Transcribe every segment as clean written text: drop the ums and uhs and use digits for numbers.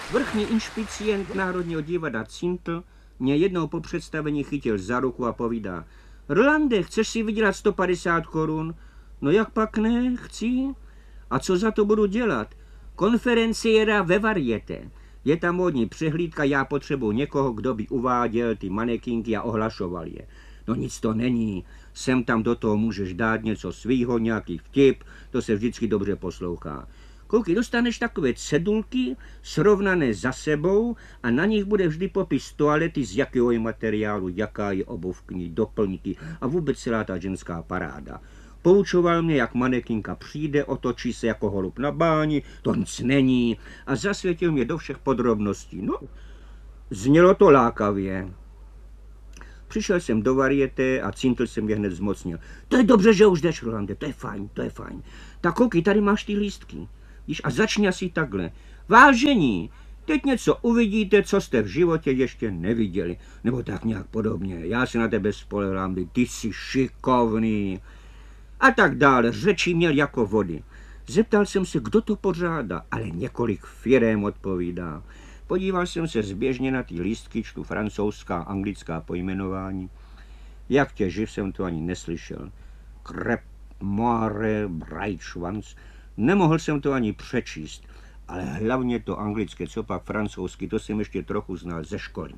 Vrchní inšpicient Národního divadla Cintl mě jednou po představení chytil za ruku a povídá: Rolande, chceš si vydělat 150 korun? No jak pak ne, chci. A co za to budu dělat? Konferenciéra ve Varieté. Je tam módní přehlídka, já potřebuji někoho, kdo by uváděl ty manekinky a ohlašoval je. No nic to není, sem tam do toho můžeš dát něco svýho, nějaký vtip, to se vždycky dobře poslouchá. Koukej, dostaneš takové cedulky srovnané za sebou a na nich bude vždy popis toalety, z jakého je materiálu, jaká je obuv k ní, doplňky a vůbec celá ta ženská paráda. Poučoval mě, jak manekinka přijde, otočí se jako holub na báni, to nic není, a zasvětil mě do všech podrobností. No, znělo to lákavě. Přišel jsem do Varieté a Cintl se mě hned zmocnil. To je dobře, že už jdeš, Rolande, to je fajn, to je fajn. Tak koukej, tady máš ty lístky. Víš, a začni asi takhle. Vážení, teď něco uvidíte, co jste v životě ještě neviděli. Nebo tak nějak podobně. Já se na tebe spolehám, ty jsi šikovný. A tak dále, řeči měl jako vody. Zeptal jsem se, kdo to pořádá, ale několik firem odpovídá. Podíval jsem se zběžně na ty lístky, čtu francouzská, anglická pojmenování. Jak tě živ, jsem to ani neslyšel. Krep, moire, brajtschwanz. Nemohl jsem to ani přečíst, ale hlavně to anglické, co pak francouzsky, to jsem ještě trochu znal ze školy.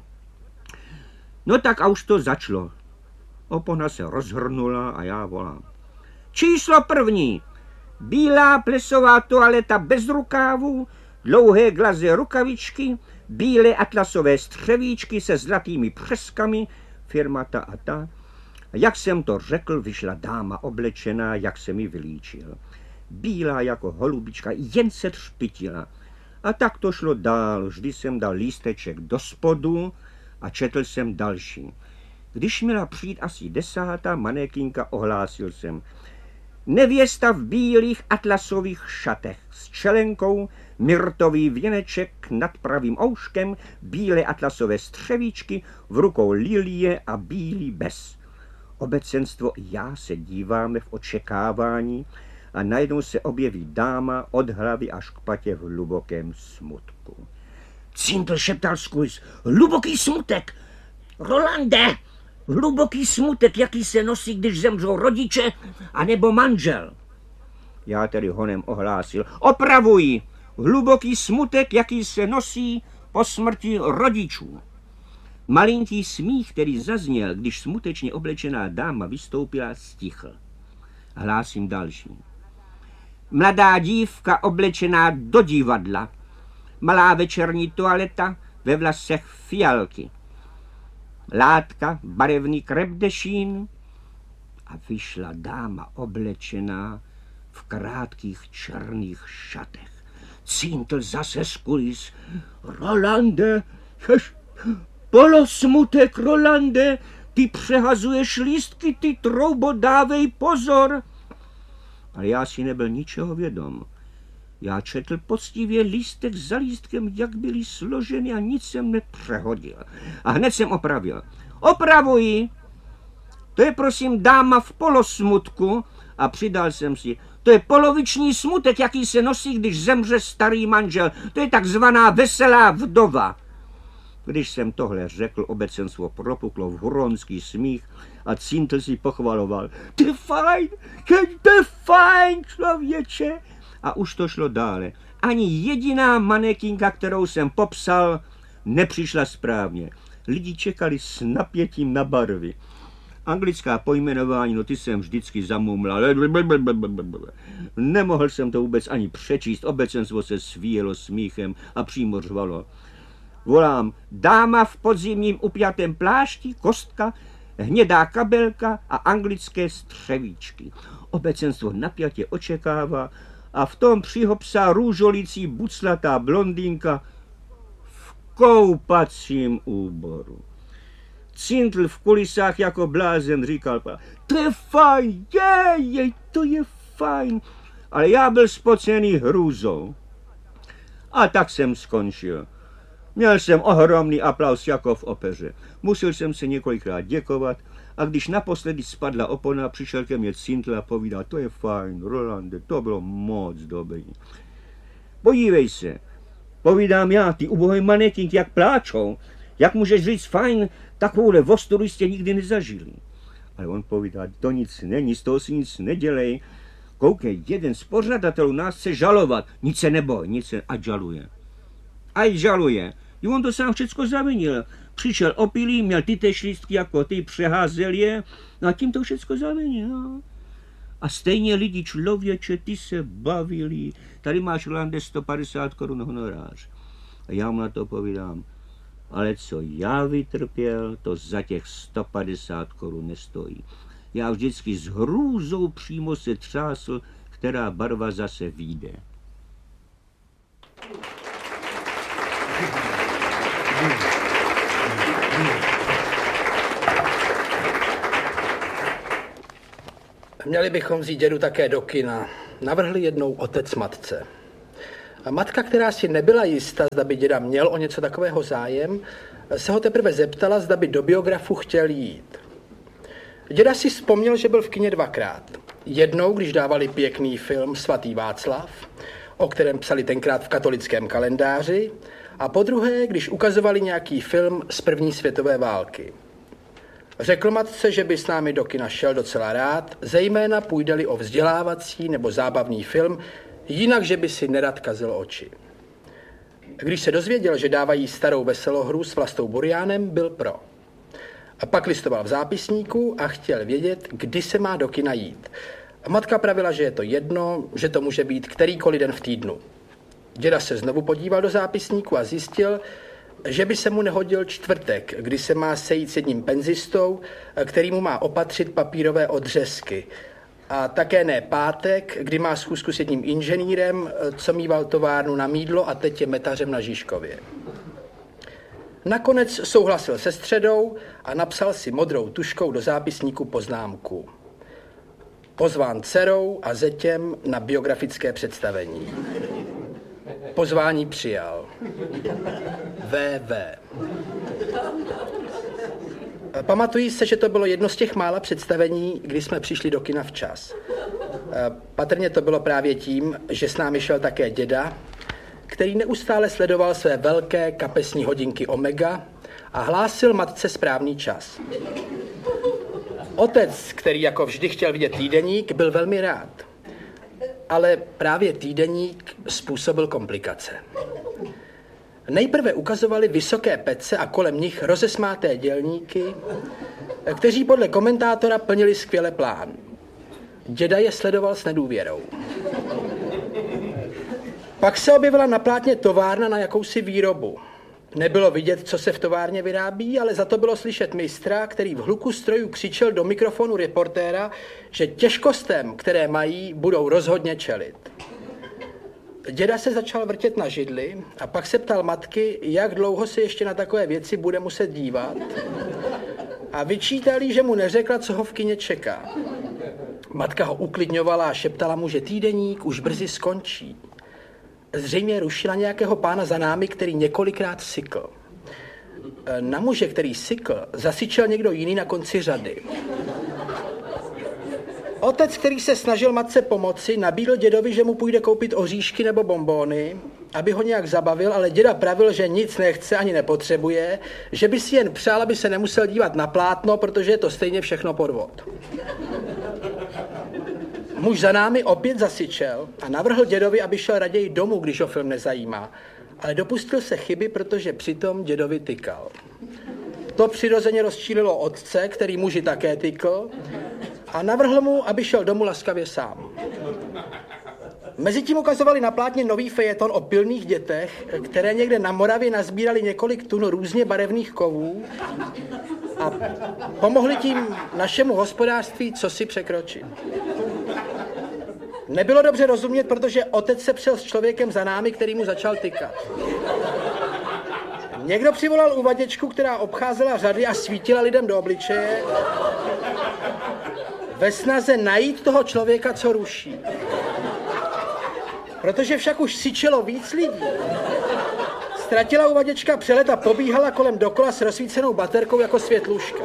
No tak a už to začalo. Opona se rozhrnula a já volám. Číslo první. Bílá plesová toaleta bez rukávů, dlouhé glaze rukavičky, bílé atlasové střevíčky se zlatými přeskami, firma ta a ta. Jak jsem to řekl, vyšla dáma oblečená, jak se mi vylíčil. Bílá jako holubička, jen se třpitila. A tak to šlo dál, vždy jsem dal lísteček do spodu a četl jsem další. Když měla přijít asi 10. manekinka, ohlásil jsem. Nevěsta v bílých atlasových šatech s čelenkou, myrtový věneček nad pravým ouškem, bílé atlasové střevíčky, v rukou lilie a bílý bez. Obecenstvo i já se díváme v očekávání a najednou se objeví dáma od hlavy až k patě v hlubokém smutku. Cintl šeptal skrz. Hluboký smutek! Rolande! Hluboký smutek, jaký se nosí, když zemřou rodiče anebo manžel. Já tedy honem ohlásil. Opravuji! Hluboký smutek, jaký se nosí po smrti rodičů. Malinký smích, který zazněl, když smutečně oblečená dáma vystoupila, stichl. Hlásím další. Mladá dívka oblečená do divadla. Malá večerní toaleta, ve vlasech fialky. Látka, barevný krepdešín a vyšla dáma oblečená v krátkých černých šatech. Cintl zase z kulis. Rolande, polosmutek, Rolande, ty přehazuješ lístky, ty troubo, dávej pozor. Ale já si nebyl ničeho vědom. Já četl poctivě lístek za lístkem, jak byly složeny a nic jsem nepřehodil. A hned jsem opravil. Opravuji! To je prosím dáma v polosmutku a přidal jsem si. To je poloviční smutek, jaký se nosí, když zemře starý manžel. To je takzvaná veselá vdova. Když jsem tohle řekl, obecenstvo propuklo v huronský smích a Cintl si pochvaloval. To je fajn, člověče. A už to šlo dále. Ani jediná manekinka, kterou jsem popsal, nepřišla správně. Lidi čekali s napětím na barvy. Anglická pojmenování, no ty jsem vždycky zamumlal. Nemohl jsem to vůbec ani přečíst. Obecenstvo se svíjelo smíchem a přímo řvalo. Volám, dáma v podzimním upjatém plášti, kostka, hnědá kabelka a anglické střevíčky. Obecenstvo napjatě očekává a v tom přihopsá růžolící buclatá blondýnka v koupacím úboru. Cintl v kulisách jako blázen říkal, to je fajn, to je fajn, ale já byl spocený hrůzou. A tak jsem skončil. Měl jsem ohromný aplaus jako v opeře. Musel jsem se několikrát děkovat a když naposledy spadla opona, přišel ke mně Cintl a povídal, to je fajn, Rolande, to bylo moc dobrý. Podívej se, Povídám já, ty ubohý manetinky, jak pláčou. Jak můžeš říct fajn, takovouhle vostoru jste nikdy nezažili. Ale on povídá, to nic není, z toho si nic nedělej. Koukej, jeden z pořadatelů nás chce žalovat. Nic se neboj, ať žaluje. Ať žaluje. I on to sám všecko zavinil. Přišel opilý, měl ty též lístky jako ty, přeházel je, no a tím to všecko zavinil. No. A stejně lidi, člověče, ty se bavili. Tady máš, Rolande, 150 korun honorář. A já mu na to povídám, ale co já vytrpěl, to za těch 150 korun nestojí. Já vždycky s hrůzou přímo se třásl, která barva zase vyjde. Měli bychom vzít dědu také do kina. Navrhli jednou otec matce. A matka, která si nebyla jista, zda by děda měl o něco takového zájem, se ho teprve zeptala, zda by do biografu chtěl jít. Děda si vzpomněl, že byl v kině dvakrát. Jednou, když dávali pěkný film Svatý Václav, o kterém psali tenkrát v katolickém kalendáři, a podruhé, když ukazovali nějaký film z první světové války. Řekl matce, že by s námi do kina šel docela rád, zejména půjde-li o vzdělávací nebo zábavný film, jinak, že by si nerad kazil oči. Když se dozvěděl, že dávají starou veselohru s Vlastou Buriánem, byl pro. A pak listoval v zápisníku a chtěl vědět, kdy se má do kina jít. A matka pravila, že je to jedno, že to může být kterýkoliv den v týdnu. Děda se znovu podíval do zápisníku a zjistil, že by se mu nehodil čtvrtek, kdy se má sejít s jedním penzistou, který mu má opatřit papírové odřezky. A také ne pátek, kdy má schůzku s jedním inženýrem, co mýval továrnu na mýdlo a teď je metařem na Žižkově. Nakonec souhlasil se středou a napsal si modrou tužkou do zápisníku poznámku. Pozván dcerou a zetěm na biografické představení. Pozvání přijal. VV. Pamatuji se, že to bylo jedno z těch mála představení, kdy jsme přišli do kina včas. Patrně to bylo právě tím, že s námi šel také děda, který neustále sledoval své velké kapesní hodinky Omega a hlásil matce správný čas. Otec, který jako vždy chtěl vidět týdeník, byl velmi rád. Ale právě týdeník způsobil komplikace. Nejprve ukazovali vysoké pece a kolem nich rozesmáté dělníky, kteří podle komentátora plnili skvěle plán. Děda je sledoval s nedůvěrou. Pak se objevila na plátně továrna na jakousi výrobu. Nebylo vidět, co se v továrně vyrábí, ale za to bylo slyšet mistra, který v hluku strojů křičel do mikrofonu reportéra, že těžkostem, které mají, budou rozhodně čelit. Děda se začal vrtět na židli a pak se ptal matky, jak dlouho se ještě na takové věci bude muset dívat. A vyčítal jí, že mu neřekla, co ho v kině čeká. Matka ho uklidňovala a šeptala mu, že týdeník už brzy skončí. Zřejmě rušila nějakého pána za námi, který několikrát sykl. Na muže, který sykl, zasyčel někdo jiný na konci řady. Otec, který se snažil matce pomoci, nabídl dědovi, že mu půjde koupit oříšky nebo bonbóny, aby ho nějak zabavil, ale děda pravil, že nic nechce ani nepotřebuje, že by si jen přál, aby se nemusel dívat na plátno, protože je to stejně všechno podvod. Muž za námi opět zasyčel a navrhl dědovi, aby šel raději domů, když ho film nezajímá. Ale dopustil se chyby, protože přitom dědovi tykal. To přirozeně rozčílilo otce, který muži také tykl, a navrhl mu, aby šel domů laskavě sám. Mezitím ukazovali na plátně nový fejeton o pilných dětech, které někde na Moravě nazbírali několik tun různě barevných kovů a pomohli tím našemu hospodářství cosi překročit. Nebylo dobře rozumět, protože otec se přel s člověkem za námi, který mu začal tykat. Někdo přivolal uvaděčku, která obcházela řady a svítila lidem do obličeje ve snaze najít toho člověka, co ruší. Protože však už syčelo víc lidí. Ztratila uvaděčka přelet a pobíhala kolem dokola s rozsvícenou baterkou jako světluška.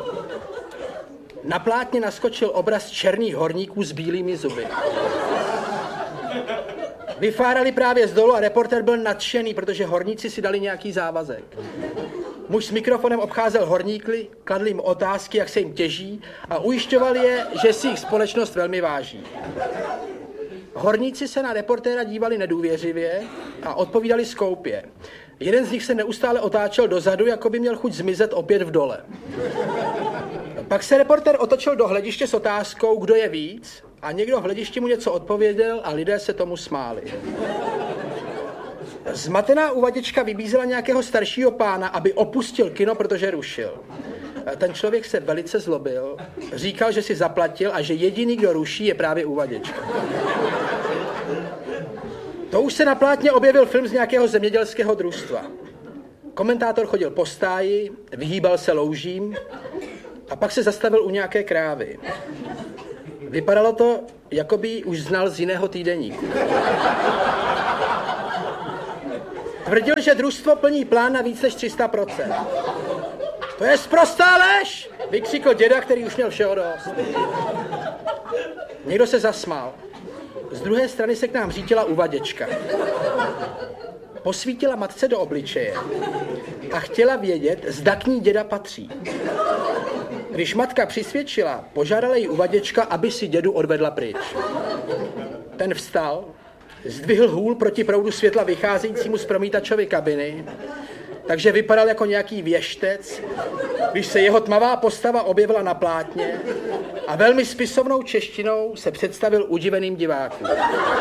Na plátně naskočil obraz černých horníků s bílými zuby. Vyfárali právě z dolu a reportér byl nadšený, protože horníci si dali nějaký závazek. Muž s mikrofonem obcházel horníky, kladl jim otázky, jak se jim těží a ujišťoval je, že si jich společnost velmi váží. Horníci se na reportéra dívali nedůvěřivě a odpovídali skoupě. Jeden z nich se neustále otáčel dozadu, jako by měl chuť zmizet opět v dole. Pak se reportér otočil do hlediště s otázkou, kdo je víc, a někdo v hledišti mu něco odpověděl a lidé se tomu smáli. Zmatená uvaděčka vybízela nějakého staršího pána, aby opustil kino, protože rušil. Ten člověk se velice zlobil, říkal, že si zaplatil a že jediný, kdo ruší, je právě uvaděčka. To už se na plátně objevil film z nějakého zemědělského družstva. Komentátor chodil po stáji, vyhýbal se loužím a pak se zastavil u nějaké krávy. Vypadalo to, jako by ji už znal z jiného týdeníku. Tvrdil, že družstvo plní plán na víc než 300%. To je sprostá lež, vykřikl děda, který už měl všeho dost. Někdo se zasmál. Z druhé strany se k nám řítila uvaděčka. Posvítila matce do obličeje a chtěla vědět, zda k ní děda patří. Když matka přisvědčila, požádala jí uvaděčka, aby si dědu odvedla pryč. Ten vstal, zdvihl hůl proti proudu světla vycházejícímu z promítačovy kabiny, takže vypadal jako nějaký věštec, když se jeho tmavá postava objevila na plátně a velmi spisovnou češtinou se představil udiveným divákům.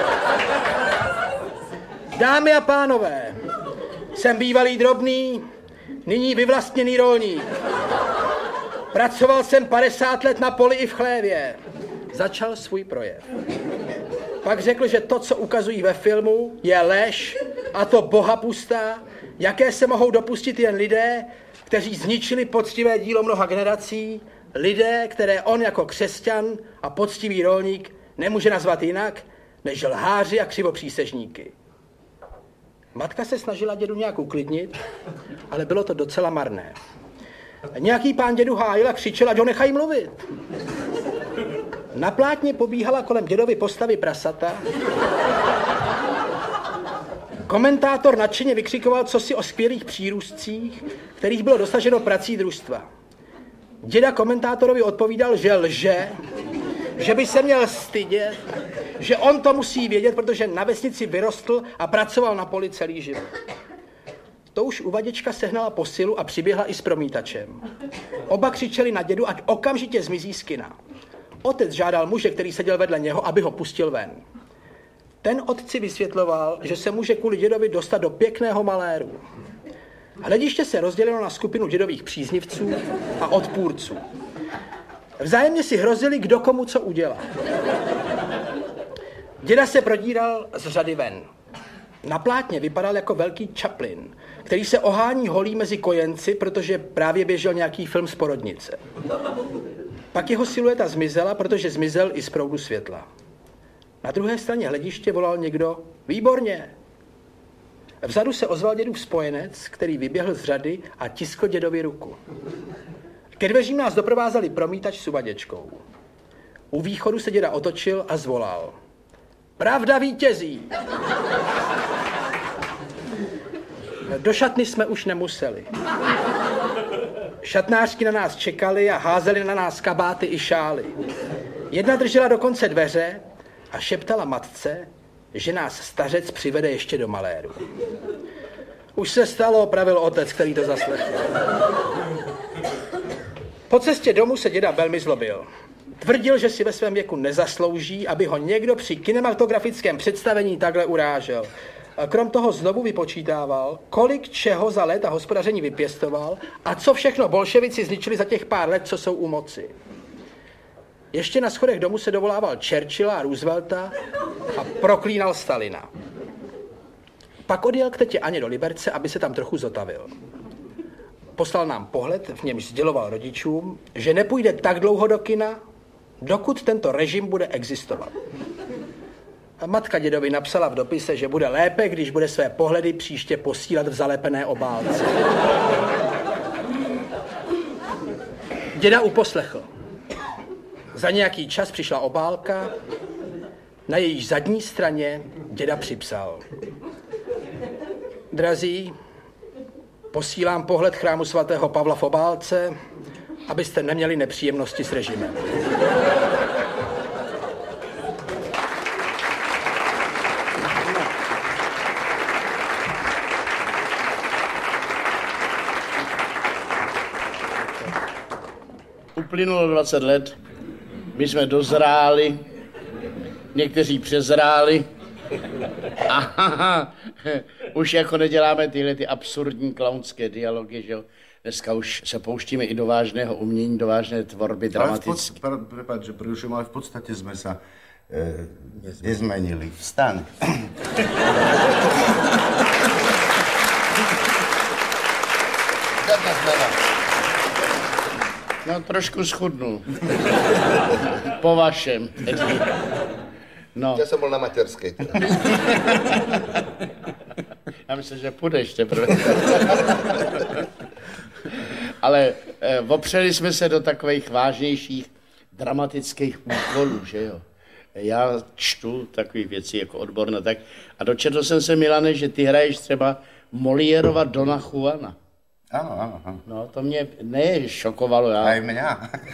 Dámy a pánové, jsem bývalý drobný, nyní vyvlastněný rolník. Pracoval jsem 50 let na poli i v chlévě. Začal svůj projev. Pak řekl, že to, co ukazují ve filmu, je lež, a to bohapustá, jaké se mohou dopustit jen lidé, kteří zničili poctivé dílo mnoha generací, lidé, které on jako křesťan a poctivý rolník nemůže nazvat jinak, než lháři a křivopřísežníky. Matka se snažila dědu nějak uklidnit, ale bylo to docela marné. Nějaký pán dědu hájil a křičel, ať ho nechají mluvit. Na plátně pobíhala kolem dědovy postavy prasata. Komentátor nadšeně vykřikoval cosi o skvělých přírůstcích, kterých bylo dosaženo prací družstva. Děda komentátorovi odpovídal, že lže, že by se měl stydět, že on to musí vědět, protože na vesnici vyrostl a pracoval na poli celý život. To už uvaděčka sehnala posilu a přiběhla i s promítačem. Oba křičeli na dědu, ať okamžitě zmizí z kina. Otec žádal muže, který seděl vedle něho, aby ho pustil ven. Ten otci vysvětloval, že se může kvůli dědovi dostat do pěkného maléru. Hlediště se rozdělilo na skupinu dědových příznivců a odpůrců. Vzájemně si hrozili, kdo komu co udělá. Děda se prodíral z řady ven. Na plátně vypadal jako velký Chaplin, který se ohání holí mezi kojenci, protože právě běžel nějaký film z porodnice. Pak jeho silueta zmizela, protože zmizel i z proudu světla. Na druhé straně hlediště volal někdo, výborně. Vzadu se ozval dědův spojenec, který vyběhl z řady a tiskl dědovi ruku. Ke dveřím nás doprovázeli promítač s uvaděčkou. U východu se děda otočil a zvolal. Pravda vítězí! Do šatny jsme už nemuseli. Šatnářky na nás čekali a házeli na nás kabáty i šály. Jedna držela dokonce dveře a šeptala matce, že nás stařec přivede ještě do maléru. Už se stalo, opravil otec, který to zaslechl. Po cestě domů se děda velmi zlobil. Tvrdil, že si ve svém věku nezaslouží, aby ho někdo při kinematografickém představení takhle urážel. A krom toho znovu vypočítával, kolik čeho za léta hospodaření vypěstoval a co všechno bolševici zničili za těch pár let, co jsou u moci. Ještě na schodech domu se dovolával Churchilla a Roosevelta a proklínal Stalina. Pak odjel k tetě Aně do Liberce, aby se tam trochu zotavil. Poslal nám pohled, v němž sděloval rodičům, že nepůjde tak dlouho do kina, dokud tento režim bude existovat. A matka dědovi napsala v dopise, že bude lépe, když bude své pohledy příště posílat v zalepené obálce. Děda uposlechl. Za nějaký čas přišla obálka na jejíž zadní straně děda připsal: Drazí, posílám pohled chrámu svatého Pavla v obálce, abyste neměli nepříjemnosti s režimem. Uplynulo 20 let, my jsme dozráli, někteří přezráli a už jako neděláme tyhle ty absurdní klaunské dialogy, že jo. Dneska už se pouštíme i do vážného umění, do vážné tvorby dramatické. Prepáč, že prerušujem, ale v podstate sme sa nezmenili. Vstaň. No, trošku schudnul. Po vašem. No. Ja som bol na materskej. Já myslím, že půjdeš teprve. Ale opřeli jsme se do takových vážnějších dramatických úkolů, že jo. Já čtu takové věci jako odborné, tak. A dočetl jsem se, Milane, že ty hraješ třeba Moliérova Dona Juana. Áno. No, to mě šokovalo. Já. Aj mňa.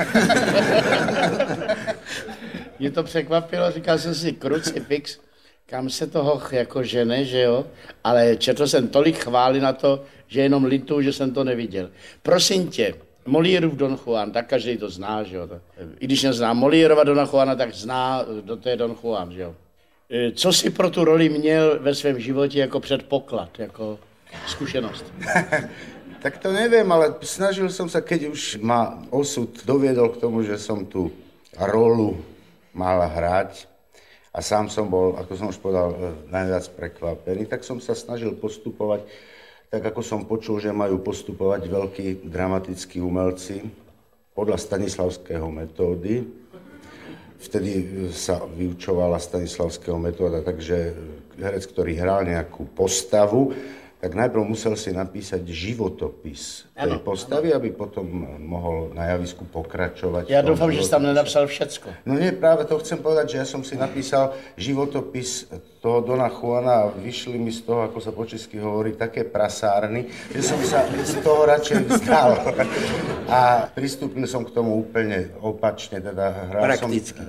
Mě to překvapilo, říkal jsem si, krucifix, kam se toho jako žene, že jo? Ale četl jsem tolik chvály na to, že jenom litu, že jsem to neviděl. Prosím tě, Moliérův Don Juan, tak každý to zná, že jo? I když nezná Moliérova Dona Juana, tak zná, kdo to je Don Juan, že jo? Co jsi pro tu roli měl ve svém životě jako předpoklad, jako zkušenost? Tak to neviem, ale snažil som sa, keď už ma osud doviedol k tomu, že som tú rolu mal hrať a sám som bol, ako som už povedal, najviac prekvapený, tak som sa snažil postupovať tak, ako som počul, že majú postupovať veľkí dramatickí umelci podľa stanislavského metódy. Vtedy sa vyučovala stanislavského metóda, takže herec, ktorý hral nejakú postavu, tak najprv musel si napísať životopis tej postavy, aby potom mohol na javisku pokračovať. Ja dúfam, že si tam nenapsal všecko. No nie, práve to chcem povedať, že ja som si napísal životopis toho Dona Juana a vyšli mi z toho, ako sa po česky hovorí, také prasárny, že som sa z toho radšej vzdal. A pristúpil som k tomu úplne opačne, teda Prakticky.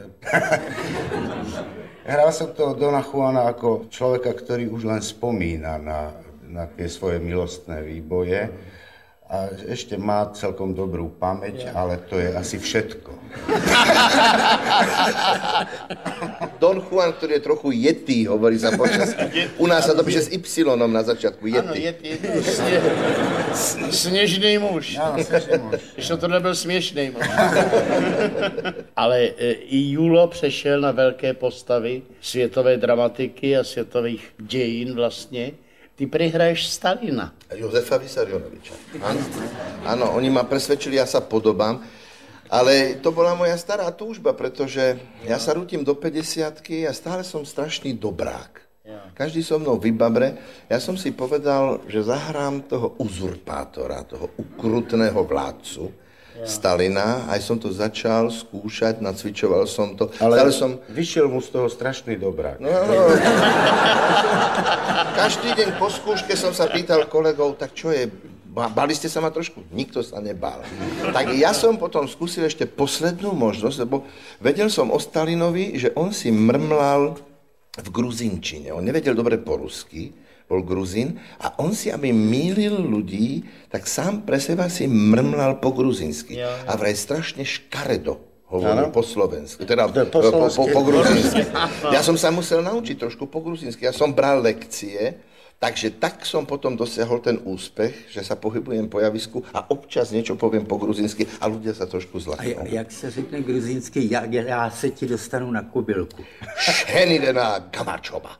Hral som toho Dona Juana ako človeka, ktorý už len spomína na tie svoje milostné výboje a ešte má celkom dobrú pamäť, ale to je asi všetko. Don Juan, ktorý je trochu yetý, hovorí sa počas. U nás sa to píše s Y na začiatku, yetý. Ano, yetý. Sněžný muž. Áno, snežný muž. Ještě to nebyl směšný muž. Ale i Julo přešel na velké postavy světové dramatiky a světových dějin vlastně. Ty prihraješ Stalina. Jozefa Vysarionoviča. Áno, oni ma presvedčili, ja sa podobám, ale to bola moja stará túžba, pretože ja sa rútim do 50-ky a stále som strašný dobrák. Každý so mnou vybabre. Ja som si povedal, že zahrám toho uzurpátora, toho ukrutného vládcu, Stalina, aj som to začal skúšať, nacvičoval som to. Ale vyšiel mu z toho strašný dobrák. No. Každý deň po skúške som sa pýtal kolegov, tak čo je, báli ste sa ma trošku? Nikto sa nebál. Tak ja som potom skúsil ešte poslednú možnosť, lebo vedel som o Stalinovi, že on si mrmlal v gruzinčine. On nevedel dobre po rusky, bol Gruzín a on si, aby mýlil ľudí, tak sám pre seba si mrmlal po gruzinsky. A vraj strašne škaredo hovoril po slovensky, teda po gruzinsky. Ja som sa musel naučiť trošku po gruzinsky. Ja som bral lekcie, takže tak som potom dosiahol ten úspech, že sa pohybujem po javisku a občas niečo poviem po gruzinsky a ľudia sa trošku zlaknou. A jak se řekne gruzinsky, já se ti dostanu na kobylku. Šenidena Gamačova.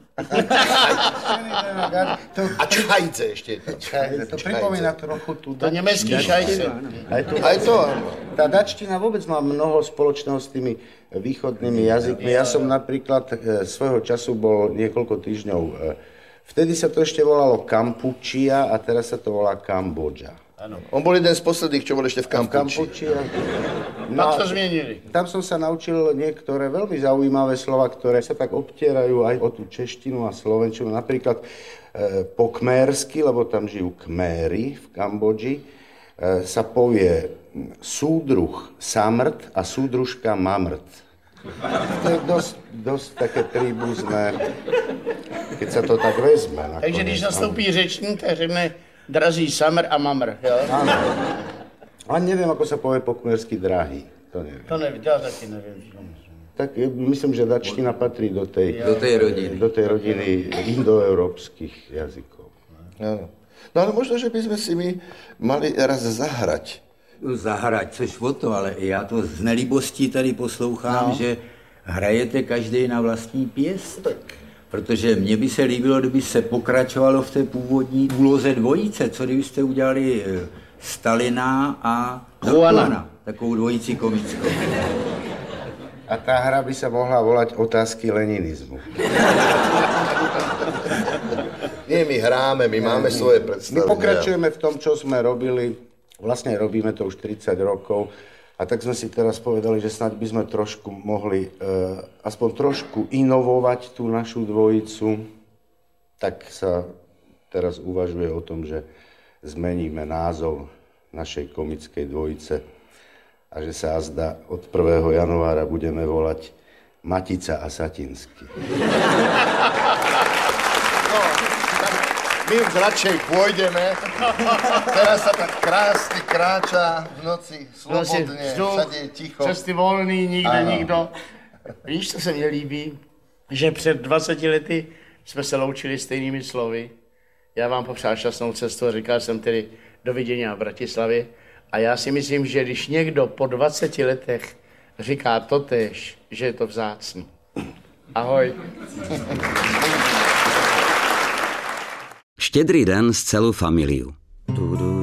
A čajce ešte. To pripomína trochu tú To nemecký šajce. Aj to, áno. Tá dačtina vôbec má mnoho spoločného s tými východnými jazykmi. Ja som napríklad svojho času bol niekoľko týždňov. Vtedy sa to ešte volalo Kampučia a teraz sa to volá Kambodža. On bol jeden z posledných, čo bol ešte v Kampuči. Pak to změnili. Tam som sa naučil niektoré veľmi zaujímavé slova, ktoré sa tak obtierajú aj o tú češtinu a slovenčinu. Napríklad po kmérsky, lebo tam žijú Kméry v Kambodži, sa povie súdruh samrt a súdružka mamrt. To je dosť také príbuzné, keď sa to tak vezme. Nakoniec. Takže když nastoupí řečník, tak řekne drazí samr a mamr, jo? Áno. A neviem, ako sa povie po kmérsky drahý. To neviem. To nevím, já taky nevím. Tak myslím, že dačtina patrí do tej rodiny indoeurópskych jazykov. Áno. No ale možno, že by sme si my mali raz zahrať. Zahrať, což o to, ale já to z nelibostí tady poslouchám, že hrajete každý na vlastní pěst. Protože mně by se líbilo, kdyby se pokračovalo v té původní úloze dvojice, co kdybyste udělali Stalina a Juana, takovou dvojici komickou. A tá hra by sa mohla volať Otázky leninizmu. Nie, my hráme, my máme svoje predstavy. My pokračujeme v tom, čo sme robili. Vlastne robíme to už 30 rokov. A tak sme si teraz povedali, že snáď by sme trošku mohli aspoň trošku inovovať tú našu dvojicu. Tak sa teraz uvažuje o tom, že zmeníme názov našej komickej dvojice a že sa azda od 1. januára budeme volať Matica a Satinsky. No, tak my už radšej pôjdeme. Teraz sa tak krásne kráča v noci, slobodne, všade je ticho. Cesty volný, nikde nikdo. Víš, co se mně líbí? Že před 20 lety jsme se loučili stejnými slovy. Já vám popřál šťastnou cestu a říkal jsem tedy dovidění v Bratislavě. A já si myslím, že když někdo po 20 letech říká totéž, že je to vzácný. Ahoj. Štedrý den s celou familiou.